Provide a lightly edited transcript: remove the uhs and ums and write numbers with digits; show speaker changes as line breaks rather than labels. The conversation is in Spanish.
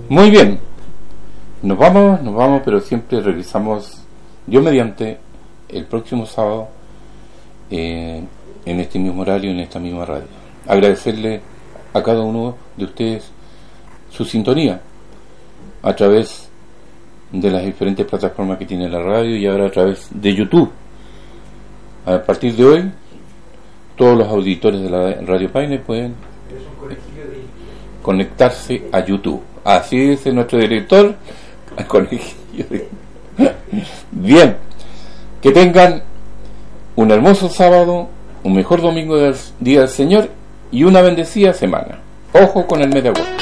Muy bien, nos vamos, pero siempre regresamos, Dios mediante, el próximo sábado, en este mismo horario, en esta misma radio. Agradecerle a cada uno de ustedes su sintonía a través de las diferentes plataformas que tiene la radio y ahora a través de YouTube. A partir de hoy, todos los auditores de la Radio Paine pueden conectarse a YouTube. Así dice nuestro director. Bien, que tengan un hermoso sábado, un mejor domingo del Día del Señor y una bendecida semana. Ojo con el mes de agosto.